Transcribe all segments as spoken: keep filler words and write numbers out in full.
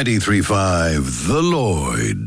ninety-three point five The Lloyd.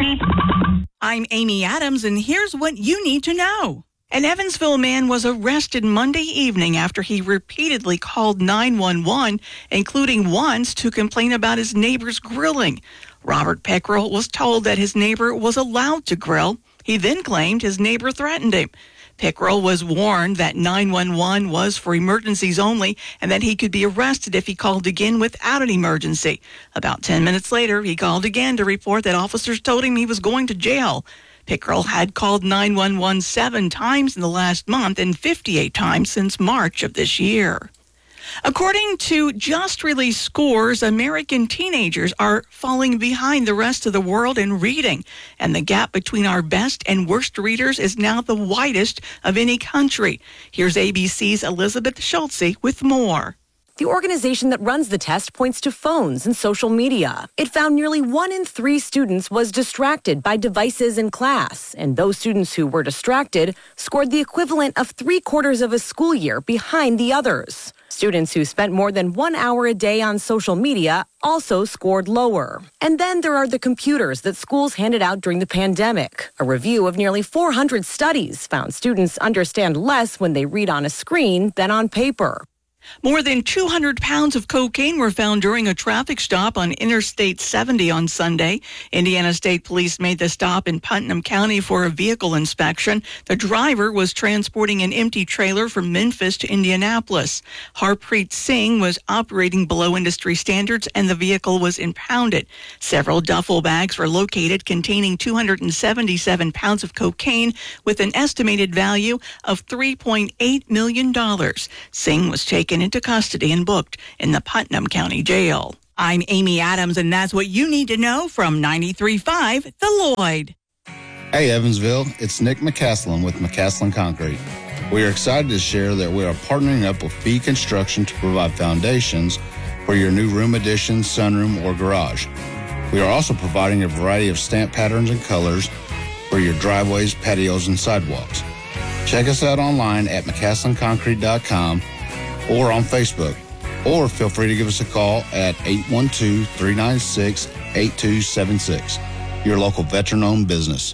I'm Amy Adams, and here's what you need to know. An Evansville man was arrested Monday evening after he repeatedly called nine one one, including once to complain about his neighbor's grilling. Robert Peckrell was told that his neighbor was allowed to grill. He then claimed his neighbor threatened him. Peckrell was warned that nine one one was for emergencies only and that he could be arrested if he called again without an emergency. About ten minutes later, he called again to report that officers told him he was going to jail. Peckrell had called nine one one seven times in the last month and fifty-eight times since March of this year. According to just released scores, American teenagers are falling behind the rest of the world in reading, and the gap between our best and worst readers is now the widest of any country. Here's A B C's Elizabeth Schultze with more. The organization that runs the test points to phones and social media. It found nearly one in three students was distracted by devices in class, and those students who were distracted scored the equivalent of three quarters of a school year behind the others. Students who spent more than one hour a day on social media also scored lower. And then there are the computers that schools handed out during the pandemic. A review of nearly four hundred studies found students understand less when they read on a screen than on paper. More than two hundred pounds of cocaine were found during a traffic stop on Interstate seventy on Sunday. Indiana State Police made the stop in Putnam County for a vehicle inspection. The driver was transporting an empty trailer from Memphis to Indianapolis. Harpreet Singh was operating below industry standards and the vehicle was impounded. Several duffel bags were located containing two hundred seventy-seven pounds of cocaine with an estimated value of three point eight million dollars. Singh was taken into custody and booked in the Putnam County Jail. I'm Amy Adams, and that's what you need to know from ninety-three point five The Lloyd. Hey, Evansville, it's Nick McCaslin with McCaslin Concrete. We are excited to share that we are partnering up with B Construction to provide foundations for your new room addition, sunroom, or garage. We are also providing a variety of stamp patterns and colors for your driveways, patios, and sidewalks. Check us out online at McCaslin Concrete dot com or on Facebook, or feel free to give us a call at eight one two, three nine six, eight two seven six. Your local veteran-owned business.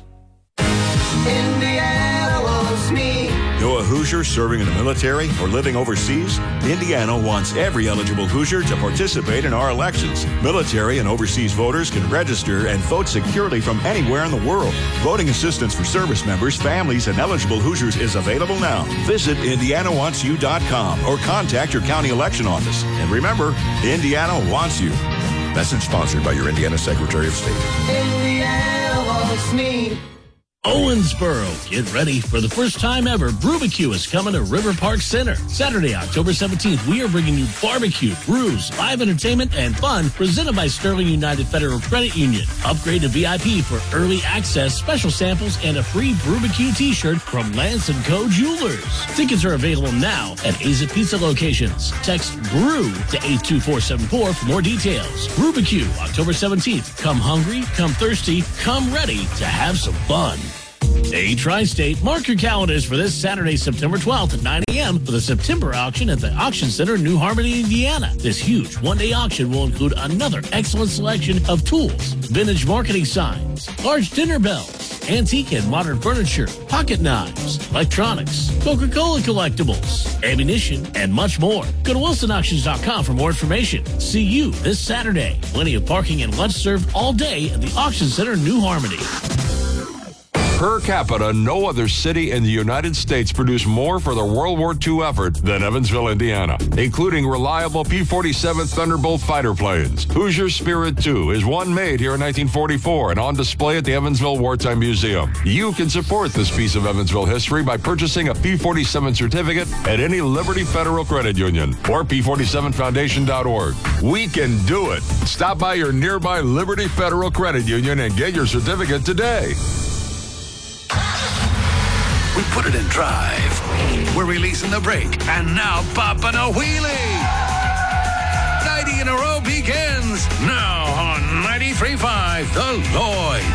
Indiana wants me. You're a Hoosier serving in the military or living overseas? Indiana wants every eligible Hoosier to participate in our elections. Military and overseas voters can register and vote securely from anywhere in the world. Voting assistance for service members, families, and eligible Hoosiers is available now. Visit Indiana wants you dot com or contact your county election office. And remember, Indiana wants you. Message sponsored by your Indiana Secretary of State. Indiana wants me. Owensboro, get ready for the first time ever. Brubacue is coming to River Park Center. Saturday, October seventeenth, we are bringing you barbecue, brews, live entertainment, and fun presented by Sterling United Federal Credit Union. Upgrade to V I P for early access, special samples, and a free Brubacue t-shirt from Lance and Co. Jewelers. Tickets are available now at Aza Pizza locations. Text BREW to eight two four seven four for more details. Brubacue, October seventeenth. Come hungry, come thirsty, come ready to have some fun. Hey, Tri-State, mark your calendars for this Saturday, September twelfth at nine a.m. for the September auction at the Auction Center in New Harmony, Indiana. This huge one-day auction will include another excellent selection of tools, vintage marketing signs, large dinner bells, antique and modern furniture, pocket knives, electronics, Coca-Cola collectibles, ammunition, and much more. Go to wilson auctions dot com for more information. See you this Saturday. Plenty of parking and lunch served all day at the Auction Center in New Harmony. Per capita, no other city in the United States produced more for the World War Two effort than Evansville, Indiana, including reliable P forty-seven Thunderbolt fighter planes. Hoosier Spirit two is one made here in nineteen forty-four and on display at the Evansville Wartime Museum. You can support this piece of Evansville history by purchasing a P forty-seven certificate at any Liberty Federal Credit Union or P forty-seven foundation dot org. We can do it. Stop by your nearby Liberty Federal Credit Union and get your certificate today. We put it in drive. We're releasing the brake. And now popping a wheelie. ninety in a row begins now on ninety-three point five The Lloyd.